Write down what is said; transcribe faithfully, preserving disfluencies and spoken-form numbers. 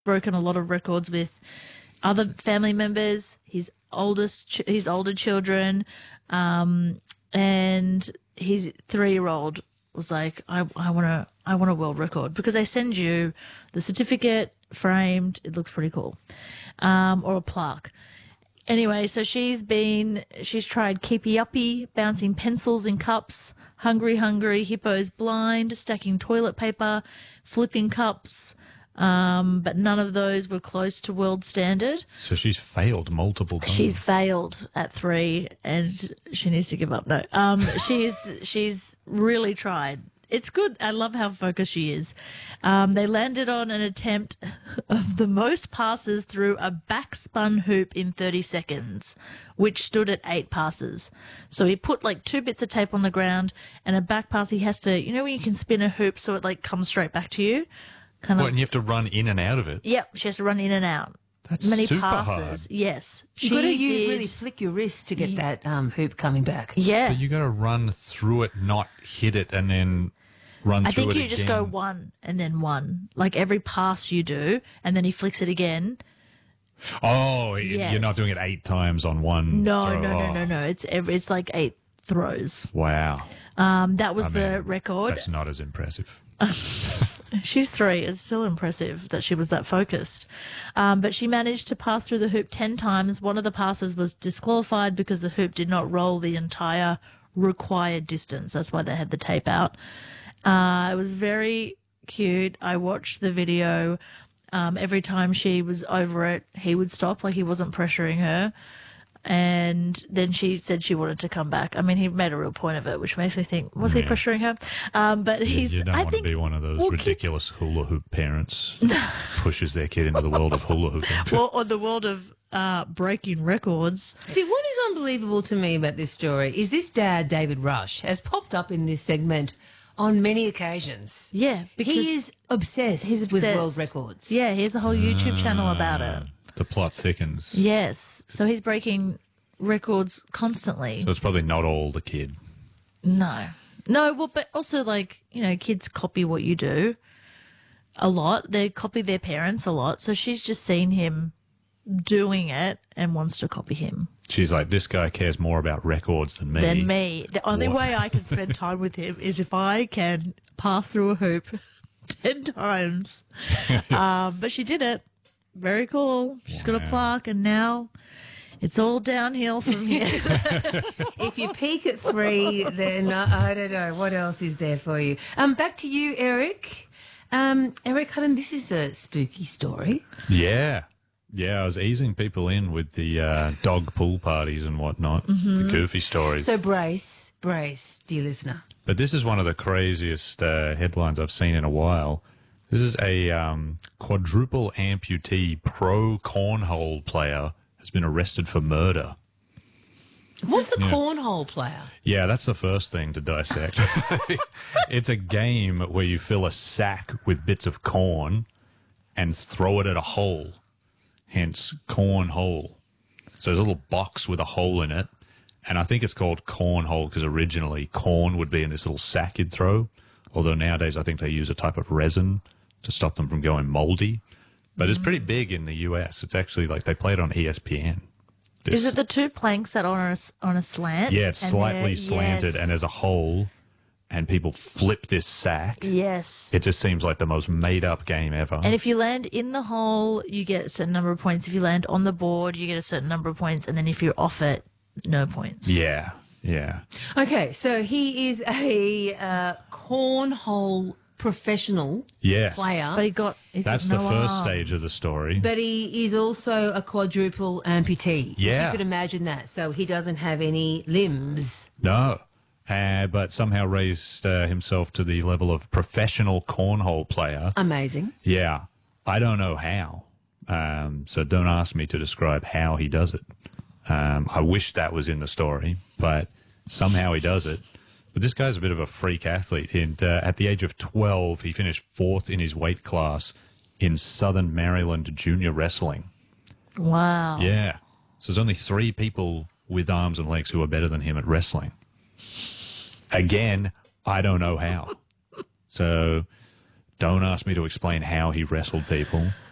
broken a lot of records with other family members, his oldest, ch- his older children, um, and his three-year-old was like, I, I want to, I want a world record, because they send you the certificate framed. It looks pretty cool, um, or a plaque. Anyway, so she's been, she's tried Keepy Uppy, bouncing pencils in cups, Hungry Hungry, Hippos Blind, stacking toilet paper, flipping cups, um, but none of those were close to world standard. So she's failed multiple times. She's failed at three, and she needs to give up. No, um, she's she's really tried. It's good. I love how focused she is. Um, they landed on an attempt of the most passes through a backspun hoop in thirty seconds, which stood at eight passes. So he put like two bits of tape on the ground and a back pass. He has to, you know, when you can spin a hoop so it like comes straight back to you. Kind What, of. and you have to run in and out of it? Yep, she has to run in and out. That's Many super passes. hard. Yes, You've got to She you did- really flick your wrist to get that um, hoop coming back. Yeah, But you got to run through it, not hit it, and then run I through think it you just go again. one and then one, like every pass you do, and then he flicks it again. Oh, y- Yes. you're not doing it eight times on one No, throw. no, no, Oh, no, no. It's every, it's like eight throws. Wow. Um, that was I the mean, record. That's not as impressive. She's three. It's still impressive that she was that focused. Um, but she managed to pass through the hoop ten times. One of the passes was disqualified because the hoop did not roll the entire required distance. That's why they had the tape out. Uh, it was very cute. I watched the video. Um, every time she was over it, he would stop, like he wasn't pressuring her. And then she said she wanted to come back. I mean, he made a real point of it, which makes me think, was he Yeah. pressuring her? Um, but You- he's, you don't I want think, to be one of those well, kids- ridiculous hula hoop parents that pushes their kid into the world of hula hooping. well, on the world of uh, breaking records. See, what is unbelievable to me about this story is this dad, David Rush, has popped up in this segment on many occasions. Yeah, because He is obsessed, he's with obsessed. world records. Yeah, he has a whole YouTube channel about Uh, it. The plot thickens. Yes, so he's breaking records constantly. So it's probably not all the kid. No. No, well, but also, like, you know, kids copy what you do a lot. They copy their parents a lot. So she's just seen him doing it and wants to copy him. She's like, this guy cares more about records than me. Than me. The only What? way I can spend time with him is if I can pass through a hoop ten times. um, but she did it. Very cool. She's got a Wow. plaque, and now it's all downhill from here. If you peak at three, then uh, I don't know what else is there for you. Um, back to you, Eric. Um, Eric Hutton, this is a spooky story. Yeah. Yeah, I was easing people in with the uh, dog pool parties and whatnot, the goofy stories. So brace, brace, dear listener. But this is one of the craziest uh, headlines I've seen in a while. This is a um, quadruple amputee pro cornhole player has been arrested for murder. What's a Yeah. cornhole player? Yeah, that's the first thing to dissect. It's a game where you fill a sack with bits of corn and throw it at a hole, hence cornhole. So there's a little box with a hole in it, and I think it's called cornhole because originally corn would be in this little sack you'd throw, although nowadays I think they use a type of resin to stop them from going moldy. But it's pretty big in the U S. It's actually like they play it on E S P N. This- Is it the two planks that are on a, s- on a slant? Yeah, it's And slightly they're- slanted, yes. and there's a hole, and people flip this sack. Yes. It just seems like the most made-up game ever. And if you land in the hole, you get a certain number of points. If you land on the board, you get a certain number of points. And then if you're off it, no points. yeah, yeah. Okay, so he is a uh, cornhole professional Yes. player, But he got. he's That's got the no first arms. stage of the story. but he is also a quadruple amputee. Yeah. You could imagine that. So he doesn't have any limbs. No. Uh, but somehow raised uh, himself to the level of professional cornhole player. Amazing. Yeah. I don't know how. Um, so don't ask me to describe how he does it. Um, I wish that was in the story, but somehow he does it. But this guy's a bit of a freak athlete. And uh, at the age of twelve, he finished fourth in his weight class in Southern Maryland junior wrestling. Wow. Yeah. So there's only three people with arms and legs who are better than him at wrestling. Again, I don't know how. So don't ask me to explain how he wrestled people.